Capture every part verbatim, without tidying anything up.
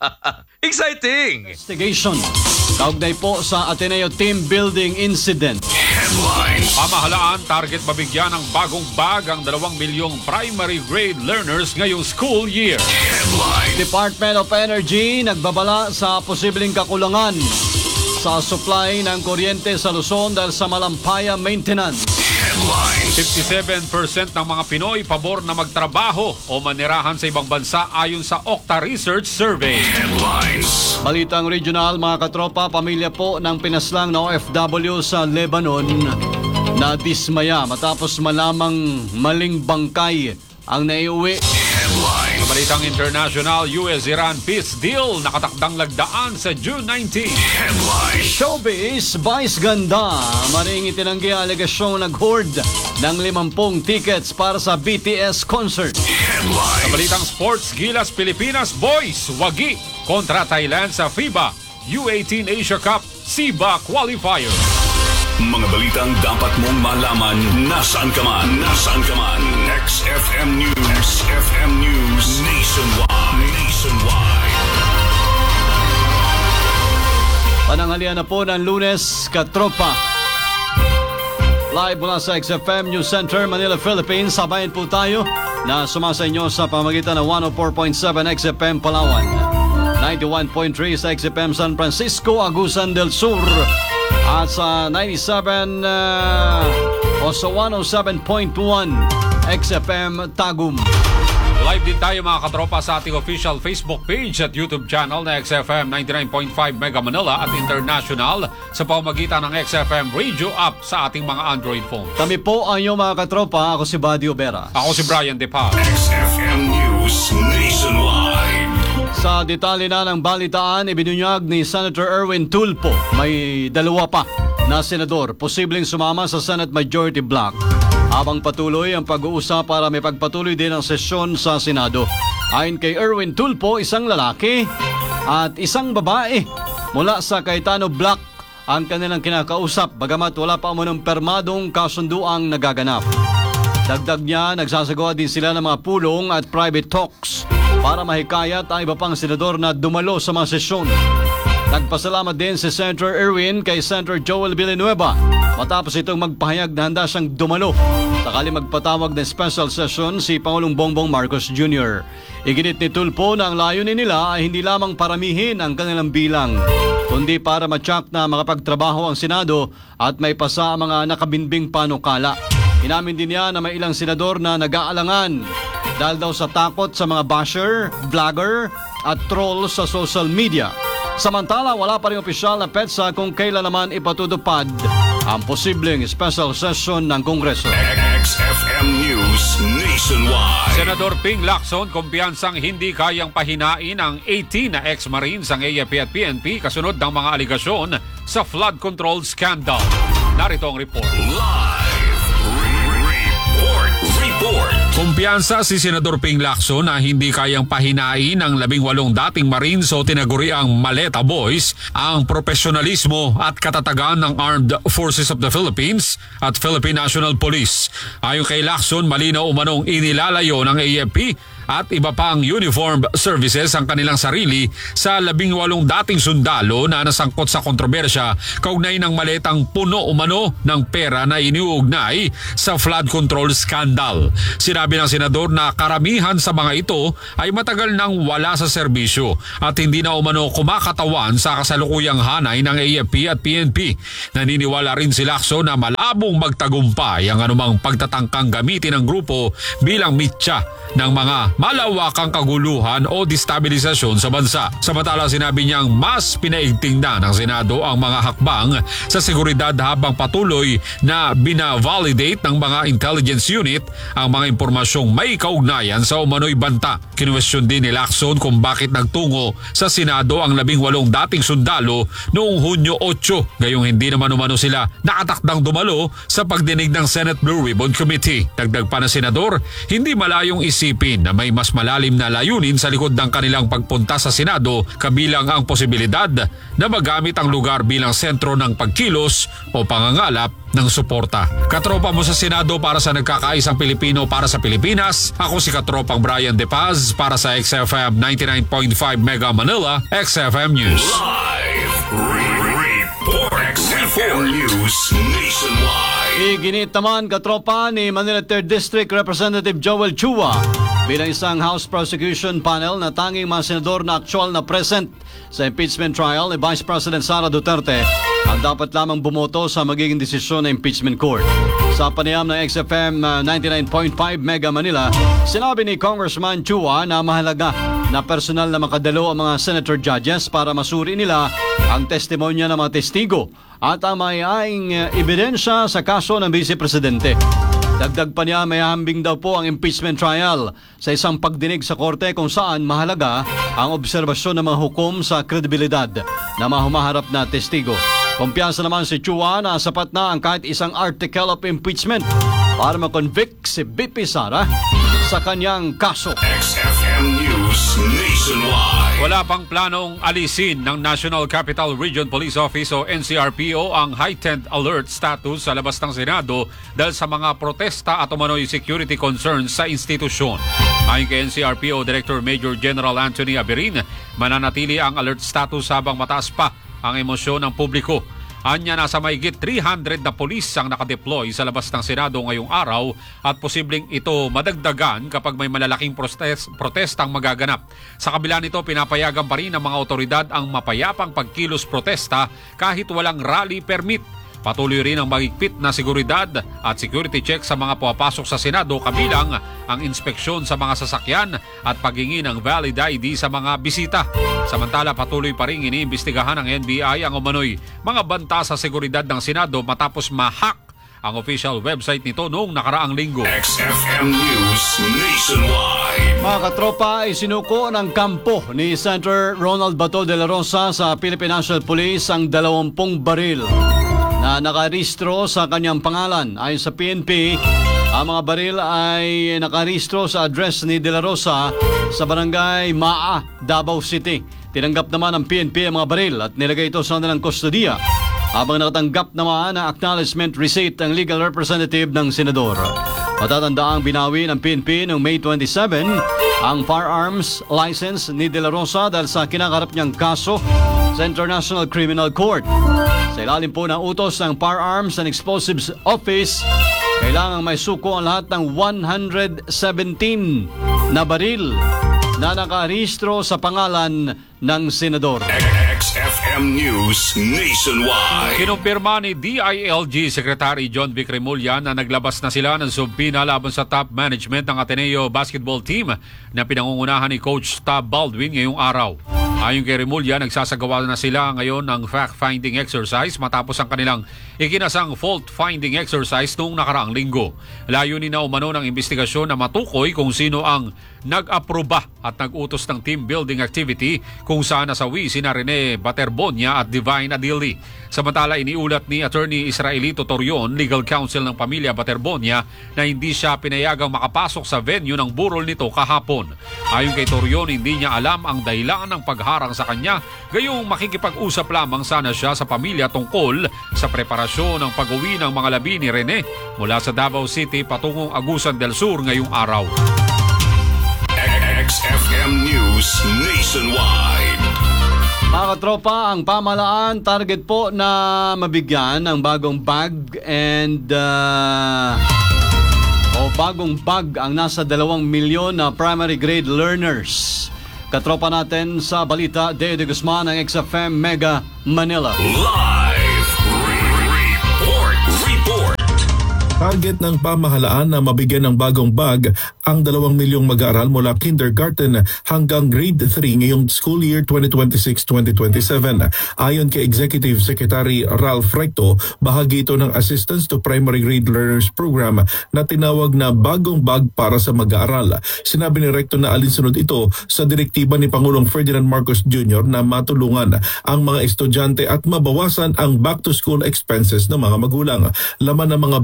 Exciting! Investigation. Kaugnay po sa Ateneo Team Building Incident. Headlines. Pamahalaan, target mabigyan ng bagong bag ang dalawang milyong primary grade learners ngayong school year. Headlines. Department of Energy nagbabala sa posibleng kakulangan sa supply ng kuryente sa Luzon dahil sa malampaya maintenance. Headlines. fifty-seven percent ng mga Pinoy pabor na magtrabaho o manirahan sa ibang bansa ayon sa Okta Research Survey. Headlines. Balitang regional, mga katropa, pamilya po ng pinaslang na O F W sa Lebanon na dismaya matapos malamang maling bangkay ang naiuwi. Headlines. Balitang international, U S-Iran peace deal nakatakdang lagdaan sa June nineteenth. Headlines. Showbiz, Vice Ganda, maring itinanggi ang alegasyong nag-hoard ng limampung tickets para sa B T S concert. Headlines. Sa balitang sports, Gilas Pilipinas Boys wagi kontra Thailand sa FIBA U eighteen Asia Cup S I B A qualifier. Mga balitang dapat mong malaman nasaan ka man. Nasaan ka man. X F M News. X F M News. Nationwide. Nationwide. Pananghalian na po ng Lunes, katropa. Live mula sa X F M News Center, Manila, Philippines. Sabayan po tayo na sumasa inyo sa pamagitan ng one oh four point seven X F M Palawan, ninety-one point three sa X F M San Francisco, Agusan del Sur, at sa ninety-seven uh, o sa one oh seven point one X F M Tagum. Live din tayo mga katropa sa ating official Facebook page at YouTube channel na X F M ninety-nine point five Mega Manila at international sa pamamagitan ng X F M radio app sa ating mga Android phone. Kami po ang inyong mga katropa. Ako si Buddy Obera. Ako si Brian De Paz. X F M News Nationwide. Sa detalye na ng balitaan, ibinunyag ni Senator Erwin Tulfo, may dalawa pa na senador posibleng sumama sa Senate Majority Block habang patuloy ang pag-uusap para may pagpatuloy din ang sesyon sa Senado. Ayon kay Erwin Tulfo, isang lalaki at isang babae mula sa Cayetano Block ang kanilang kinakausap, bagamat wala pa umunong permadong kasunduang nagaganap. Dagdag niya, nagsasagawa din sila ng mga pulong at private talks para mahikayat ang iba pang senador na dumalo sa mga sesyon. Nagpasalamat din si Senator Erwin kay Senator Joel Villanueva matapos itong magpahayag na handa siyang dumalo sakali magpatawag ng special session si Pangulong Bongbong Marcos Junior Iginit ni Tulfo na ang layunin nila ay hindi lamang paramihin ang kanilang bilang, kundi para matyak na makapagtrabaho ang Senado at may pasa ang mga nakabinbing panukala. Inamin din niya na may ilang senador na nag-aalangan dahil daw sa takot sa mga basher, vlogger at troll sa social media. Samantala, wala pa rin opisyal na petsa kung kailan naman ipatutupad ang posibleng special session ng Kongreso. X F M News Nationwide. Senador Ping Lacson, kumpiyansang hindi kayang pahinain ang eighteen na ex-Marines ng A F P at P N P kasunod ng mga aligasyon sa flood control scandal. Narito ang report. Live report. Report. Kumpiyansa si Senador Ping Lacson na hindi kayang pahinain ng labing walong dating Marines o tinaguriang Maleta Boys ang profesionalismo at katatagan ng Armed Forces of the Philippines at Philippine National Police. Ayon kay Lacson, malinaw umanong inilalayo ng A F P at iba pang uniformed services ang kanilang sarili sa labing walong dating sundalo na nasangkot sa kontrobersya kaugnay ng maletang puno umano ng pera na iniuugnay sa flood control scandal. Sinabi ng senador na karamihan sa mga ito ay matagal nang wala sa serbisyo at hindi na umano kumakatawan sa kasalukuyang hanay ng A F P at P N P. Naniniwala rin si Lacson na malabong magtagumpay ang anumang pagtatangkang gamitin ng grupo bilang mitya ng mga malawakang kaguluhan o destabilisasyon sa bansa. Samantala, sinabi niyang mas pinaigting na ng Senado ang mga hakbang sa seguridad habang patuloy na bina-validate ng mga intelligence unit ang mga impormasyong may kaugnayan sa umano'y banta. Kinwestiyon din ni Lacson kung bakit nagtungo sa Senado ang labing walong dating sundalo noong Hunyo eight, gayong hindi naman umano sila nakatakdang dumalo sa pagdinig ng Senate Blue Ribbon Committee. Dagdag pa na senador, hindi malayong isipin na may may mas malalim na layunin sa likod ng kanilang pagpunta sa Senado, kabilang ang posibilidad na magamit ang lugar bilang sentro ng pagkilos o pangangalap ng suporta. Katropa mo sa Senado para sa Nagkakaisang Pilipino para sa Pilipinas, ako si Katropang Brian De Paz para sa X F M ninety-nine point five Mega Manila, X F M News. Live report. X F M News nationwide. Iginit naman katropa ni Manila third District Representative Joel Chua bilang isang House Prosecution Panel na tanging mga senador na actual na present sa impeachment trial ni Vice President Sara Duterte ang dapat lamang bumoto sa magiging desisyon ng impeachment court. Sa panayam ng X F M ninety-nine point five Mega Manila, sinabi ni Congressman Chua na mahalaga na personal na makadalo ang mga senator judges para masuri nila ang testimonya ng mga testigo at ang mayayaing ebidensya sa kaso ng Vice Presidente. Dagdag pa niya, may hambing daw po ang impeachment trial sa isang pagdinig sa korte kung saan mahalaga ang obserbasyon ng mga hukom sa kredibilidad ng mga humaharap na testigo. Kumpiyansa naman si Chua na sapat na ang kahit isang article of impeachment para makonvict si V P Sara sa kanyang kaso. X F M News nationwide. Wala pang planong alisin ng National Capital Region Police Office o N C R P O ang heightened alert status sa labas ng Senado dahil sa mga protesta at umano'y security concerns sa institusyon. Ayon kay N C R P O Director Major General Anthony Aberin, mananatili ang alert status habang mataas pa ang emosyon ng publiko. Anya, nasa mahigit three hundred na polis ang nakadeploy sa labas ng Senado ngayong araw at posibleng ito madagdagan kapag may malalaking protest, protestang magaganap. Sa kabila nito, pinapayagan pa rin ng mga otoridad ang mapayapang pagkilos protesta kahit walang rally permit. Patuloy rin ang mahigpit na seguridad at security check sa mga pumapasok sa Senado, kabilang ang inspeksyon sa mga sasakyan at paghingi ng valid I D sa mga bisita. Samantala, patuloy pa rin iniimbestigahan ng N B I ang umano'y mga banta sa seguridad ng Senado matapos ma-hack ang official website nito noong nakaraang linggo. X F M News nationwide. Mga katropa, isinuko ng kampo ni Senator Ronald Bato de la Rosa sa Philippine National Police ang dalawampung baril na nakarehistro sa kanyang pangalan. Ayon sa P N P, ang mga baril ay nakarehistro sa address ni De La Rosa sa barangay Maa, Davao City. Tinanggap naman ng P N P ang mga baril at nilagay ito sa kanilang kustodiya, habang nakatanggap naman ng acknowledgement receipt ang legal representative ng senador. Matatandaang binawi ng P N P noong May twenty-seven ang firearms license ni De La Rosa dahil sa kinakarap niyang kaso sa International Criminal Court. Sa ilalim po ng utos ng Firearms and Explosives Office, kailangang may suko ang lahat ng one hundred seventeen na baril na nakarehistro sa pangalan ng senador. X F M News nationwide. Kinumpirma ni D I L G Secretary John Vic Remulla na naglabas na sila ng subpoena laban sa top management ng Ateneo basketball team na pinangungunahan ni Coach Tab Baldwin ngayong araw. Ayon kay Remulla, nagsasagawa na sila ngayon ng fact-finding exercise matapos ang kanilang ikinasang fault-finding exercise noong nakaraang linggo. Layunin na umano ng investigasyon na matukoy kung sino ang nag-aproba at nag-utos ng team building activity kung saan nasawi sina Rene Baterbonia at Divine Adili. Samantala, iniulat ni Attorney Israelito Torion, legal counsel ng pamilya Baterbonia, na hindi siya pinayagang makapasok sa venue ng burol nito kahapon. Ayon kay Torion, hindi niya alam ang dahilan ng pagharang sa kanya, gayong makikipag-usap lamang sana siya sa pamilya tungkol sa preparasyon ng pag-uwi ng mga labi ni Rene mula sa Davao City patungong Agusan del Sur ngayong araw. X F M News nationwide. Mga katropa, ang pamahalaan target po na mabigyan ng bagong bag and uh, o bagong bag ang nasa dalawang milyon na primary grade learners. Katropa natin sa balita, Deo de Guzman ng X F M Mega Manila. Live report. Report. Target ng pamahalaan na mabigyan ng bagong bag ang dalawang milyong mag-aaral mula kindergarten hanggang grade three ngayong school year twenty twenty-six twenty twenty-seven. Ayon kay Executive Secretary Ralph Recto, bahagi ito ng Assistance to Primary Grade Learners Program na tinawag na bagong bag para sa mag-aaral. Sinabi ni Recto na alinsunod ito sa direktiba ni Pangulong Ferdinand Marcos Junior na matulungan ang mga estudyante at mabawasan ang back-to-school expenses ng mga magulang. Laman ng mga bag ang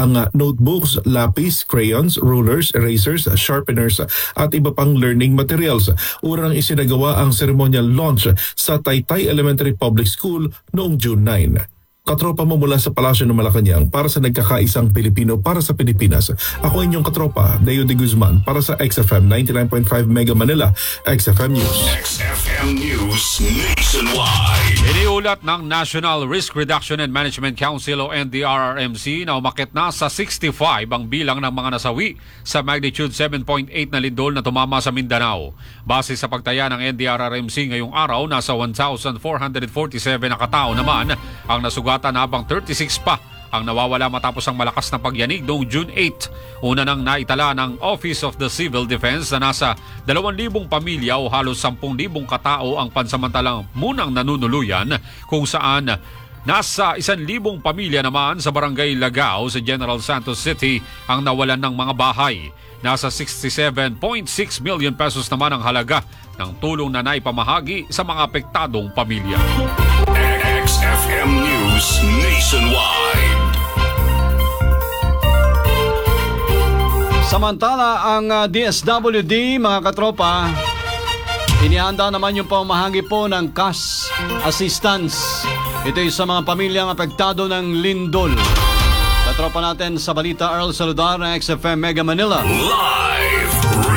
ang uh, notebooks, lapis, crayons, rulers, erasers, sharpeners at iba pang learning materials. Unang isinagawa ang ceremonial launch sa Taytay Elementary Public School noong June ninth. Katropa mo mula sa Palasyo ng Malacanang para sa nagkakaisang Pilipino para sa Pilipinas. Ako inyong katropa, Deo de Guzman para sa X F M ninety-nine point five Mega Manila, X F M News. X F M News Nationwide. Iniulat ng National Risk Reduction and Management Council o N D R R M C na umakit na sa sixty-five ang bilang ng mga nasawi sa magnitude seven point eight na lindol na tumama sa Mindanao. Base sa pagtaya ng N D R R M C ngayong araw, nasa one thousand four hundred forty-seven na katao naman ang nasugatan habang thirty-six pa ang nawawala matapos ang malakas na pagyanig noong June eighth. Una nang naitala ng Office of the Civil Defense na nasa dalawang libong pamilya o halos sampung libong katao ang pansamantalang munang nanunuluyan, kung saan nasa isang libong pamilya naman sa Barangay Lagao sa General Santos City ang nawalan ng mga bahay. Nasa sixty-seven point six million pesos naman ang halaga ng tulong na naipamahagi sa mga apektadong pamilya. X F M News Nationwide. Samantala, ang uh, D S W D, mga katropa, inihanda naman yung pamahagi po ng cash assistance. Ito ay sa mga pamilyang apektado ng lindol. Katropa natin sa balita, Earl Saludar ng X F M Mega Manila. Live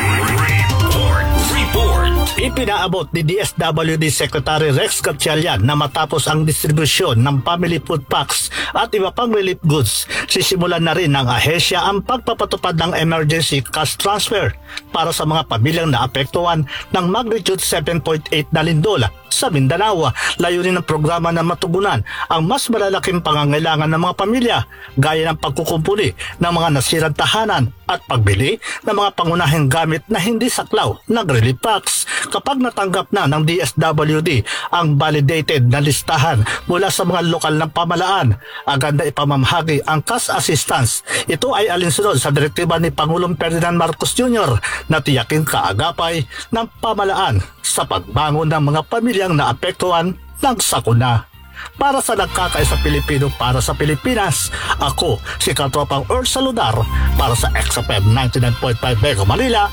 report. Report. Ipinaabot ni D S W D Secretary Rex Gatchalian na matapos ang distribusyon ng family food packs at iba pang relief goods, sisimulan na rin ng ahensya ang pagpapatupad ng emergency cash transfer para sa mga pamilyang naapektuhan ng magnitude seven point eight na lindol sa Mindanao. Layunin ng programa na matugunan ang mas malalaking pangangailangan ng mga pamilya, gaya ng pagkukumpuni ng mga nasirang tahanan at pagbili ng mga pangunahing gamit na hindi saklaw ng relief packs. Kapag natanggap na ng D S W D ang validated na listahan mula sa mga lokal ng pamalaan, agad na ipamamahagi ang cash assistance. Ito ay alinsunod sa direktiba ni Pangulong Ferdinand Marcos Junior na tiyaking kaagapay ng pamalaan sa pagbangon ng mga pamilyang naapektuhan ng sakuna. Para sa nagkakaisa Pilipino para sa Pilipinas, ako si Katropang Earl Saludar para sa X F M ninety-nine point five Mega Manila,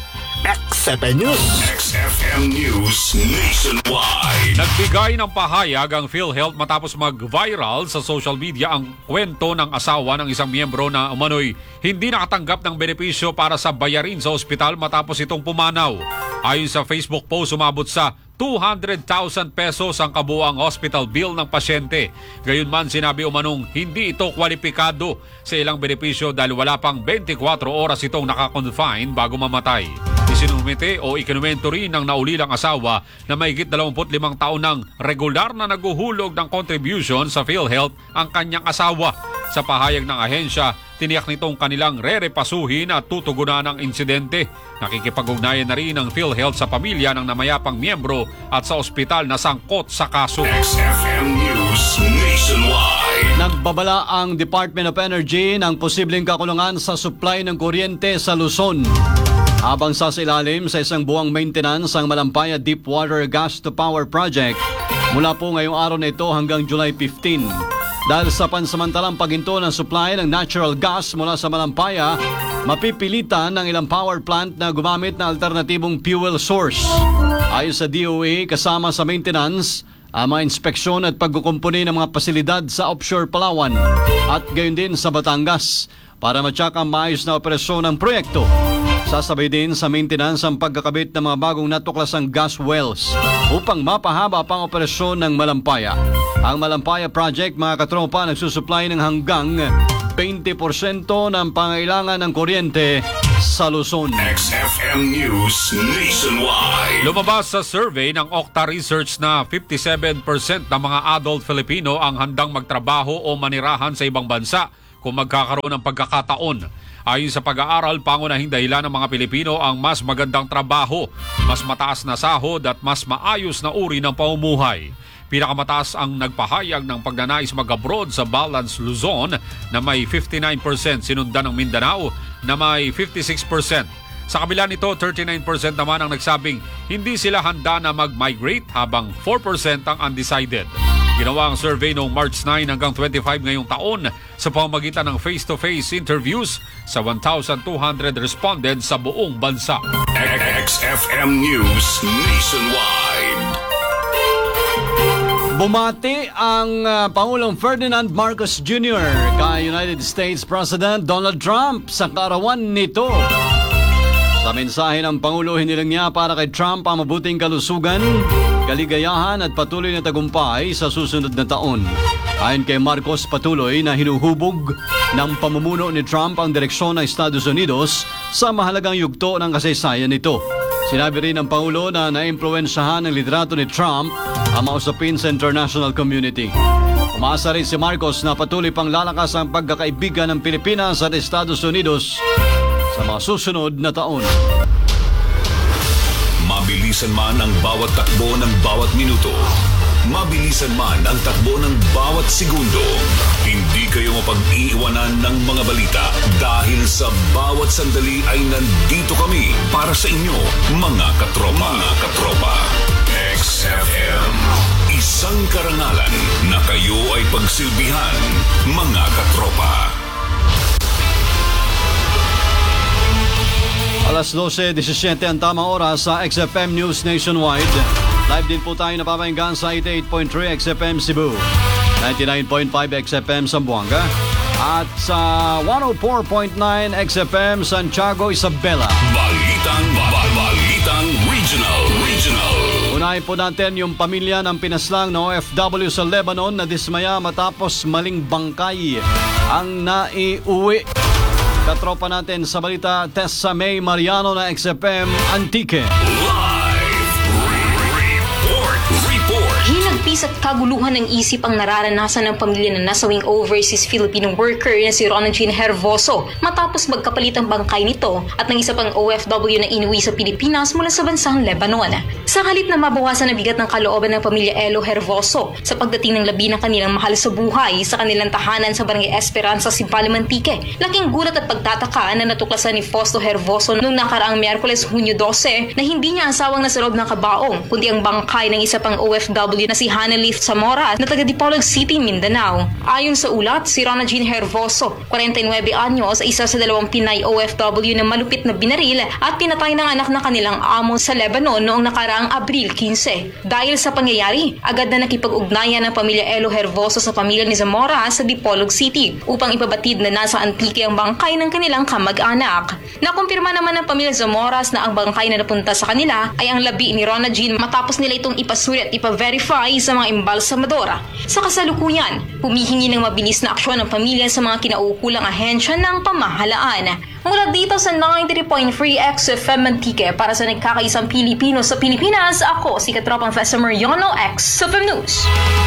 X F M News. X F M News Nationwide. Nagbigay ng pahayag ang PhilHealth matapos mag-viral sa social media ang kwento ng asawa ng isang miyembro na umano'y hindi nakatanggap ng benepisyo para sa bayarin sa ospital matapos itong pumanaw. Ayon sa Facebook post, umabot sa two hundred thousand pesos ang kabuang hospital bill ng pasyente. Gayunman, sinabi umanong hindi ito kwalipikado sa ilang benepisyo dahil wala pang twenty-four oras itong nakakonfine bago mamatay. Isinumite o ikinuwento rin ng naulilang asawa na mahigit dalawampu't limang taon ng regular na naguhulog ng contribution sa PhilHealth ang kanyang asawa. Sa pahayag ng ahensya, tiniyak nitong kanilang re-repasuhin at tutugunan ang insidente. Nakikipag-ugnayan na rin ng PhilHealth sa pamilya ng namayapang miyembro at sa ospital na sangkot sa kaso. X F M News Nationwide. Nagbabala ang Department of Energy ng posibleng kakulungan sa supply ng kuryente sa Luzon. Habang sasilalim sa isang buwang maintenance ang Malampaya Deepwater Gas to Power Project mula po ngayong araw na ito hanggang July fifteenth. Dahil sa pansamantalang paghinto ng supply ng natural gas mula sa Malampaya, mapipilitan ng ilang power plant na gumamit ng alternatibong fuel source. Ayon sa D O A, kasama sa maintenance, ang mga inspeksyon at pagkukumpuni ng mga pasilidad sa offshore Palawan at gayon din sa Batangas para matyak ang maayos na operasyon ng proyekto. Sasabay din sa maintenance ang pagkakabit ng mga bagong natuklasang gas wells upang mapahaba pang operasyon ng Malampaya. Ang Malampaya Project, mga katropa, nagsusupply ng hanggang twenty percent ng pangailangan ng kuryente sa Luzon. X F M News Nationwide. Lumabas sa survey ng Okta Research na fifty-seven percent ng mga adult Filipino ang handang magtrabaho o manirahan sa ibang bansa kung magkakaroon ng pagkakataon. Ayon sa pag-aaral, pangunahing dahilan ng mga Pilipino ang mas magandang trabaho, mas mataas na sahod at mas maayos na uri ng pamumuhay. Pinakamataas ang nagpahayag ng pagnanais mag-abroad sa Balance Luzon na may fifty-nine percent, sinundan ng Mindanao na may fifty-six percent. Sa kabila nito, thirty-nine percent naman ang nagsabing hindi sila handa na mag-migrate habang four percent ang undecided. Ginawa ang survey noong March nine hanggang twenty-five ngayong taon sa pamamagitan ng face-to-face interviews sa one thousand two hundred respondents sa buong bansa. X F M News Nationwide. Bumati ang uh, Pangulong Ferdinand Marcos Junior kay United States President Donald Trump sa kaarawan nito. Sa mensahe ng Pangulo, hiniling niya para kay Trump ang mabuting kalusugan, kaligayahan at patuloy na tagumpay sa susunod na taon. Ayon kay Marcos, patuloy na hinuhubog ng pamumuno ni Trump ang direksyon ng Estados Unidos sa mahalagang yugto ng kasaysayan nito. Sinabi rin ng Pangulo na naimpluwensyahan ng liderato ni Trump ang mga usapin sa international community. Umaasa rin si Marcos na patuloy pang lalakas ang pagkakaibigan ng Pilipinas at Estados Unidos sa mga susunod na taon. Mabilisan man ang bawat takbo ng bawat minuto, mabilisan man ang takbo ng bawat segundo, hindi kayo mapag-iiwanan ng mga balita dahil sa bawat sandali ay nandito kami para sa inyo, mga katropa. Mga katropa. X F M. Isang karangalan na kayo ay pagsilbihan, mga katropa. Alas dose diecisiete ang tamang oras sa X F M News Nationwide. Live din po tayo napapahinggan sa eighty-eight point three X F M Cebu, ninety-nine point five X F M Zamboanga, at sa one oh four point nine X F M Santiago, Isabela. Balitang, balitang regional, regional. Unahin po natin yung pamilya ng pinaslang na O F W sa Lebanon na dismaya matapos maling bangkay ang naiuwi. Katropa natin sa balita, Tessa May Mariano na X F M Antique. Live report, report. Hinagpis at kaguluhan ng isip ang nararanasan ng pamilya ng nasawing overseas Filipino worker na si Rona Jean Hervoso matapos magkapalit ang bangkay nito at ng isa pang O F W na inuwi sa Pilipinas mula sa bansang Lebanon. Sa halip na mabawasan ang bigat ng kalooban ng pamilya Elo Hervoso sa pagdating ng labi ng kanilang mahal sa buhay sa kanilang tahanan sa Barangay Esperanza, Simpalem Antique, laking gulat at pagtataka na natuklasan ni Fausto Hervoso noong nakaraang Miyerkules, Hunyo twelve na hindi niya asawang nasa loob ng kabaong kundi ang bangkay ng isa pang O F W na si Hanalith Zamora na taga Dipolog City, Mindanao. Ayon sa ulat, si Rona Jean Hervoso, forty-nine anyos, ay isa sa dalawang Pinay O F W na malupit na binaril at pinatay ng anak na kanilang amo sa Lebanon noong nakaraang Abril fifteen. Dahil sa pangyayari, agad na nakipag-ugnayan ng pamilya Elo Hervoso sa pamilya ni Zamora sa Dipolog City upang ipabatid na nasa Antique ang bangkay ng kanilang kamag-anak. Nakumpirma naman ng pamilya Zamoras na ang bangkay na napunta sa kanila ay ang labi ni Rona Jean matapos nila itong ipasuri at ipa-verify sa mga embalsamadora. Sa kasalukuyan, humihingi ng mabilis na aksyon ng pamilya sa mga kinaukulang ahensya ng pamahalaan. Mula dito sa ninety-three point three X F M Antique para sa nagkakaisang Pilipino sa Pilipinas, ako si Katropang Fesa Mariano, X F M News.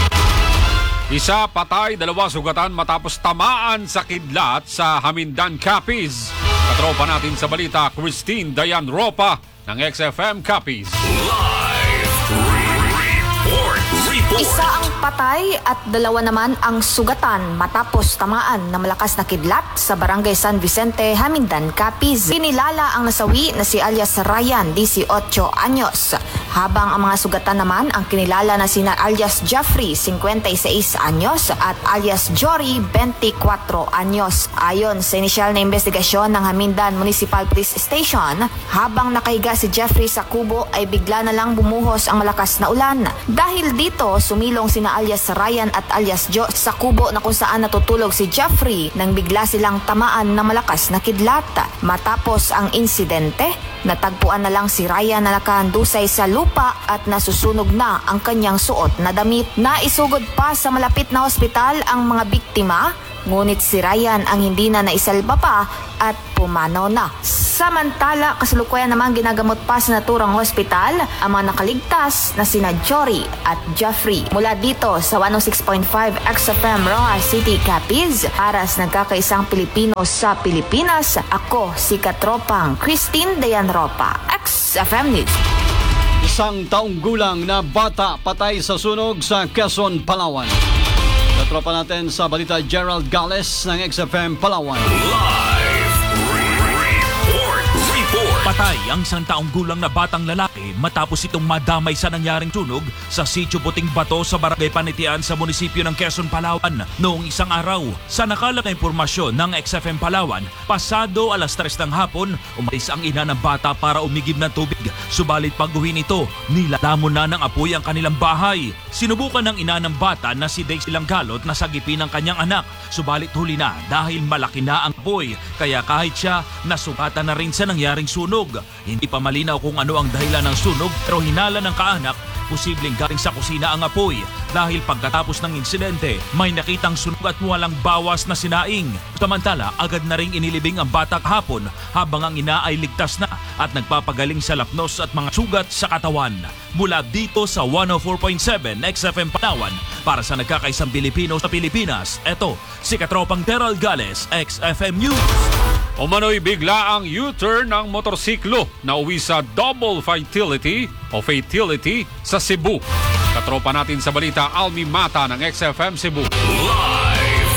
Isa patay, dalawa sugatan matapos tamaan sa kidlat sa Hamindan, Capiz. Katropa natin sa balita, Christine Dayan Ropa ng X F M Capiz. Live report, report. Isa ang patay at dalawa naman ang sugatan matapos tamaan ng malakas na kidlat sa Barangay San Vicente, Hamindan, Capiz. Kinilala ang nasawi na si alias Ryan, eighteen anyos. Habang ang mga sugatan naman ang kinilala na sina alias Jeffrey, fifty-six anyos at alias Jory, twenty-four anyos. Ayon sa inisyal na investigasyon ng Hamindan Municipal Police Station, habang nakahiga si Jeffrey sa kubo ay bigla na lang bumuhos ang malakas na ulan. Dahil dito, sumilong sina alias Ryan at alias Joe sa kubo na kung saan natutulog si Jeffrey nang bigla silang tamaan ng malakas na kidlat. Matapos ang insidente, natagpuan na lang si Ryan na nakahandusay sa lupa at nasusunog na ang kanyang suot na damit. Naisugod pa sa malapit na ospital ang mga biktima, ngunit si Ryan ang hindi na naisalba pa at pumanaw na. Samantala, kasalukuyan naman ginagamot pa sa naturang hospital ang mga nakaligtas na sina Jory at Jeffrey. Mula dito sa one oh six point five X F M Ronga City, Capiz, para sa nagkakaisang Pilipino sa Pilipinas, ako si Katropang Christine Dayan Ropa, X F M News. Isang taong gulang na bata patay sa sunog sa Quezon, Palawan. Katropa natin sa balita, Gerald Gales ng X F M Palawan. Live report, report. Patay ang isang taong gulang na batang lalaki matapos itong madamay sa nangyaring sunog sa Sitio Puting Bato sa Barangay Panitian sa munisipyo ng Quezon, Palawan noong isang araw. Sa nakalap na impormasyon ng X F M Palawan, pasado alas tres ng hapon, umalis ang ina ng bata para umigib ng tubig. Subalit pag-uwi nito, nilalamon na ng apoy ang kanilang bahay. Sinubukan ng ina ng bata na si Daisy Langgalot na sagipin ang kanyang anak. Subalit huli na dahil malaki na ang apoy, kaya kahit siya nasugatan na rin sa nangyaring sunog. Hindi pa malinaw kung ano ang dahilan ng sunog pero hinala ng kaanak posibleng galing sa kusina ang apoy dahil pagkatapos ng insidente may nakitang sunog at walang bawas na sinaing. Samantala, agad na ring inilibing ang bata kahapon habang ang ina ay ligtas na at nagpapagaling sa lapnos at mga sugat sa katawan. Mula dito sa one oh four point seven X F M Palawan, para sa nagkakaisang Pilipino sa Pilipinas, eto si Katropang Teral Gales, X F M News. Umano'y bigla ang U-turn ng motorsiklo na uwi sa double fatality o fatality sa Cebu. Katropa natin sa balita, Almi Mata ng X F M Cebu. Live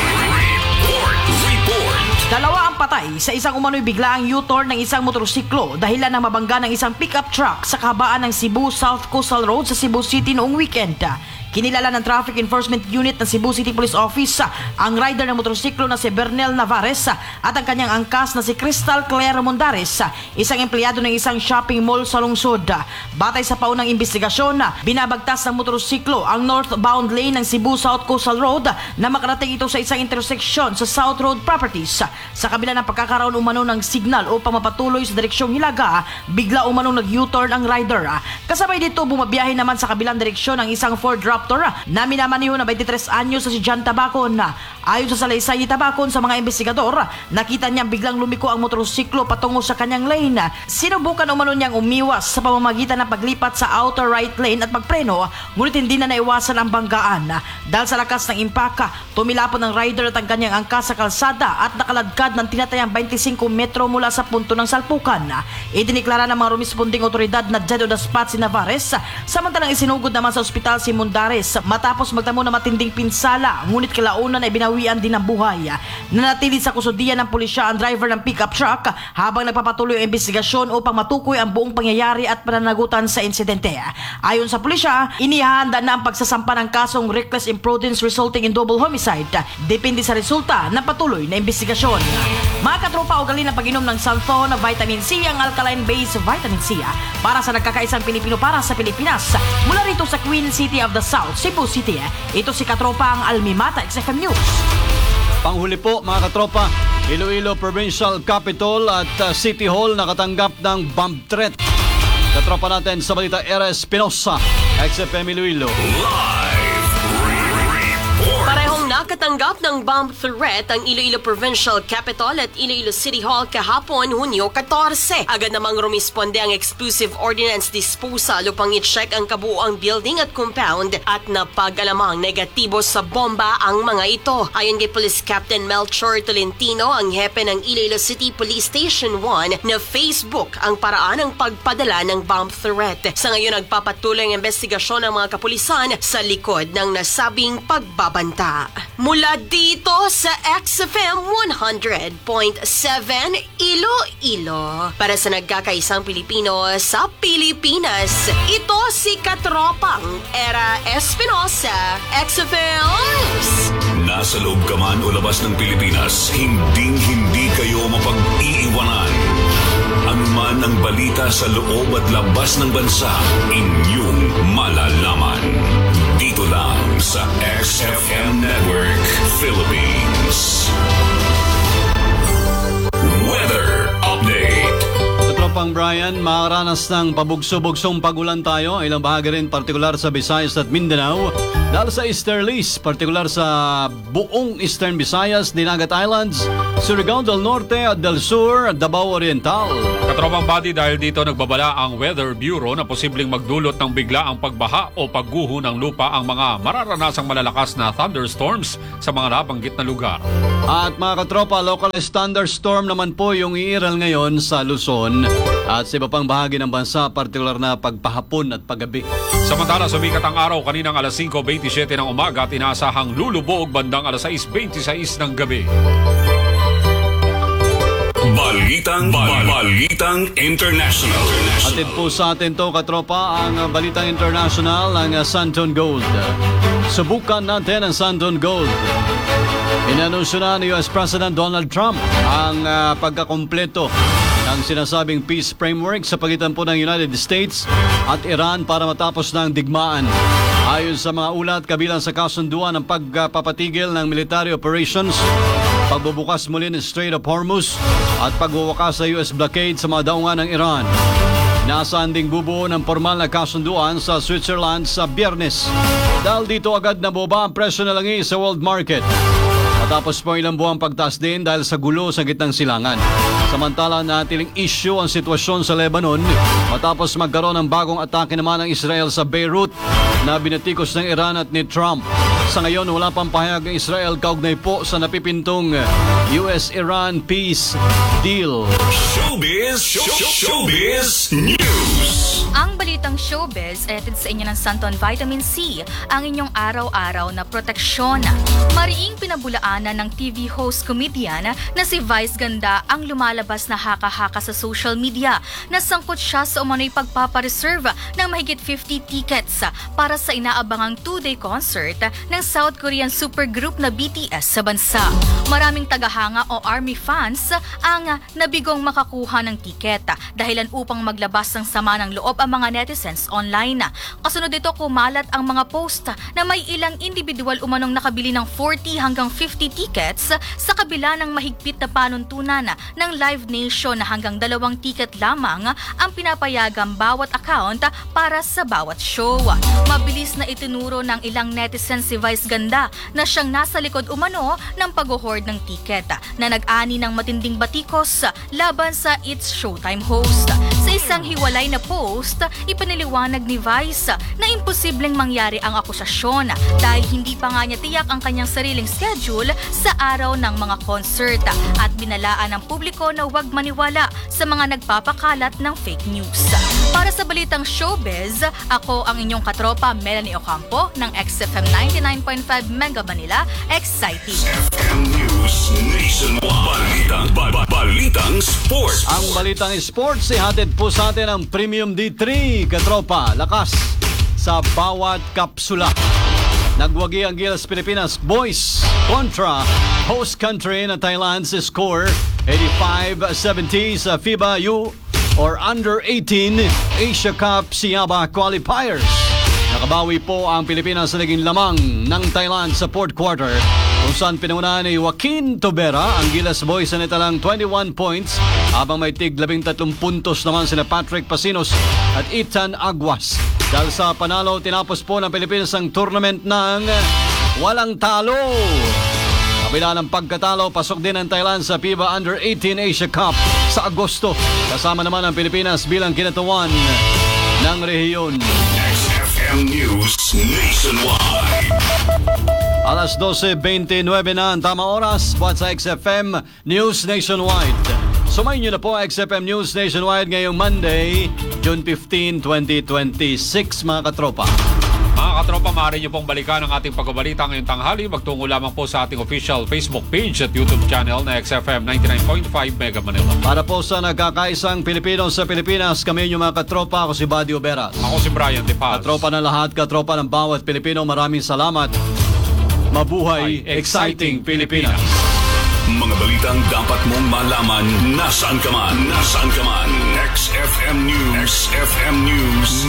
report. Report. Dalawa ang patay sa isang umano'y biglaang U-turn ng isang motorsiklo dahilan ng mabangga ng isang pickup truck sa kabaan ng Cebu South Coastal Road sa Cebu City noong weekend. Kinilala ng Traffic Enforcement Unit ng Cebu City Police Office ang rider ng motorsiklo na si Bernel Navares at ang kanyang angkas na si Crystal Claire Mondares, isang empleyado ng isang shopping mall sa lungsod. Batay sa paunang investigasyon, binabagtas ng motorsiklo ang northbound lane ng Cebu South Coastal Road na makarating ito sa isang intersection sa South Road Properties. Sa kabila ng pagkakaroon umano ng signal upang mapatuloy sa direksyong Hilaga, bigla umanong nag-U-turn ang rider. Kasabay dito, bumabiyahe naman sa kabilang direksyon ang isang Ford Raptor na minamaniho na twenty-tres anyos sa si John Tabacon. Ayon sa salaysay ni Tabacon sa mga investigador, nakita niyang biglang lumiko ang motorsiklo patungo sa kanyang lane. Sinubukan umano niyang umiwas sa pamamagitan ng paglipat sa outer right lane at magpreno, ngunit hindi na naiwasan ang banggaan. Dahil sa lakas ng impaka, tumilapon ng rider at ang kanyang angkas sa kalsada at nakaladkad ng tinatayang twenty-five metro mula sa punto ng salpukan. Idiniklara ng mga rumisponding otoridad na dead on the spot si Navares, samantalang isinugod naman sa ospital si Mondares matapos magtamo na matinding pinsala, ngunit kalaunan ay binawian din ang buhay. Nanatili sa kusudian ng pulisya ang driver ng pickup truck habang nagpapatuloy ang investigasyon upang matukoy ang buong pangyayari at pananagutan sa insidente. Ayon sa pulisya, inihahanda na ang pagsasampa ng kasong reckless imprudence resulting in double homicide. Depende sa resulta ng patuloy na investigasyon. Mga katropa, ugali ng pag-inom ng Santhon na vitamin C, ang alkaline-based vitamin C para sa nagkakaisang Pilipino para sa Pilipinas. Mula rito sa Queen City of the South, Cebu City, ito si Katropa ang Almi Mata, X F M News. Panghuli po mga katropa, Iloilo Provincial Capitol at uh, City Hall nakatanggap ng bomb threat. Katropa natin sa balita, Era Espinosa, X F M Iloilo. Live report. Parehong nakatanggap ng bomb threat ang Iloilo Provincial Capitol at Iloilo City Hall kahapon, Hunyo fourteen. Agad namang rumisponde ang Explosive Ordnance Disposal upang i-check ang kabuuang building at compound at napag-alamang negatibo sa bomba ang mga ito. Ayon kay Police Captain Melchor Tolentino, ang hepe ng Iloilo City Police Station one, na Facebook ang paraan ng pagpadala ng bomb threat. Sa ngayon, nagpapatuloy ang investigasyon ng mga kapulisan sa likod ng nasabing pagbabanta. Mula dito sa X F M one hundred point seven Iloilo, para sa nagkakaisang Pilipino sa Pilipinas, ito si Katropang Era Espinosa, X F M News. Nasa loob ka man o labas ng Pilipinas, hinding-hindi kayo mapag-iiwanan. Ano man ang balita sa loob at labas ng bansa, inyong malalaman. Dito lang sa X F M Network Philippines. Weather Update. Sa tropang Brian, makaranas ng pabugso-bugsong pagulan tayo. Ilang bahagi rin partikular sa Visayas at Mindanao. Dahil sa Easterlies, partikular sa buong Eastern Visayas, Dinagat Islands, Surigao del Norte at del Sur, Davao Oriental. Katropang body, dahil dito nagbabala ang Weather Bureau na posibleng magdulot ng bigla ang pagbaha o pagguho ng lupa ang mga mararanasang malalakas na thunderstorms sa mga nabanggit na lugar. At mga katropa, local thunderstorm naman po yung iiral ngayon sa Luzon at sa iba pang bahagi ng bansa, partikular na pagpahapon at paggabi. Samantala, sumikat ang araw kaninang alas five twenty-seven ng umaga at inaasahang lulubog bandang alas six twenty-six ng gabi. Balitang, bal- Balitang International. Atid po sa atin to, katropa, ang uh, Balitang International ng uh, Santon Gold. Subukan natin ang Santon Gold. Inanunsyo na ni U S President Donald Trump ang uh, pagkakumpleto ng sinasabing peace framework sa pagitan po ng United States at Iran para matapos ng digmaan. Ayon sa mga ulat, kabilang sa kasunduan ng pagpapatigil ng military operations, pagbubukas muli ng Strait of Hormuz at pagwawakas sa U S blockade sa mga daungan ng Iran. Inaasahan ding bubuo ng formal na kasunduan sa Switzerland sa Biyernes. Dahil dito agad naboba ang presyo ng langis sa world market. Matapos po ilang buwang pagtaas din dahil sa gulo sa gitnang silangan. Samantala, natiling issue ang sitwasyon sa Lebanon matapos magkaroon ng bagong atake naman ng Israel sa Beirut na binatikos ng Iran at ni Trump. Sa ngayon, wala pang pahayag ng Israel kaugnay po sa napipintong U S Iran peace deal. Showbiz, show, showbiz news. Ang balitang showbiz ay atid sa inyo ng Santon Vitamin C, ang inyong araw-araw na proteksyon. Mariing pinabulaanan ng T V host comedian na si Vice Ganda ang lumalabas na haka-haka sa social media na sangkot siya sa umano'y pagpapareserve ng mahigit fifty tickets para sa inaabangang two-day concert ng South Korean supergroup na B T S sa bansa. Maraming tagahanga o ARMY fans ang nabigong makakuha ng tiket dahilan upang maglabas ng sama ng loob ang mga netizens online. Kasunod dito, kumalat ang mga post na may ilang individual umanong nakabili ng forty hanggang fifty tickets sa kabila ng mahigpit na panuntunan ng Live Nation na hanggang dalawang ticket lamang ang pinapayagang bawat account para sa bawat show. Mabilis na itinuro ng ilang netizens si Vice Ganda na siyang nasa likod umano ng pag-hoard ng ticket na nag-ani ng matinding batikos laban sa It's Showtime host. Sa isang hiwalay na post, ipaniliwanag ni Vice na imposibleng mangyari ang akusasyon dahil hindi pa nga niya tiyak ang kanyang sariling schedule sa araw ng mga concert at binalaan ng publiko na huwag maniwala sa mga nagpapakalat ng fake news. Para sa balitang showbiz, ako ang inyong katropa Melanie Ocampo ng X F M ninety-nine point five Mega Manila, exciting. F M News Nationwide. Balitang, ba- ba- Balitang Sports. Ang Balitang Sports ay hatid po sa atin ang Premium D three, katropa. Lakas sa bawat kapsula. Nagwagi ang Gilas Pilipinas Boys kontra host country na Thailand sa score eighty-five seventy sa FIBA U or Under eighteen Asia Cup Siaba Qualifiers. Nakabawi po ang Pilipinas sa naging lamang ng Thailand sa fourth quarter kung saan pinangunahan ni Joaquin Tobera ang Gilas Boys na nitalang twenty-one points habang may tig labing tatlong puntos naman sila Patrick Pasinos at Ethan Aguas. Dahil sa panalo, tinapos po ng Pilipinas ang tournament ng walang talo. Kabila ng pagkatalo, pasok din ang Thailand sa FIBA Under eighteen Asia Cup sa Agosto. Kasama naman ang Pilipinas bilang kinatawan ng rehiyon. X F M News Nationwide. Alas twelve twenty-nine na ang tama oras buhat sa X F M News Nationwide. Sumayin niyo na po X F M News Nationwide ngayong Monday, June fifteenth, twenty twenty-six, mga katropa. Mga katropa, maaari niyo pong balikan ang ating pagbabalita ngayong tanghali. Magtungo lamang po sa ating official Facebook page at YouTube channel na X F M ninety-nine point five Mega Manila. Para po sa nagkakaisang Pilipino sa Pilipinas, kami yung mga katropa. Ako si Buddy Oberas. Ako si Brian De Paz. Katropa na lahat, katropa ng bawat Pilipino, maraming salamat. Mabuhay, exciting Pilipinas. Mga balitang dapat mong malaman nasaan ka man. Nasaan ka man. X F M News. X F M News